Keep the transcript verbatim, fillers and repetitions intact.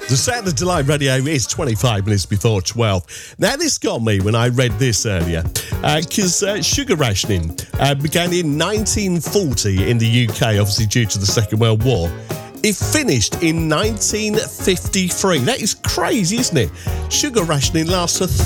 The Saturday Delight Radio is twenty-five minutes before twelve. Now, this got me when I read this earlier, because uh, uh, sugar rationing uh, began in nineteen forty in the U K, obviously due to the Second World War. It finished in nineteen fifty-three. That is crazy, isn't it? Sugar rationing lasts for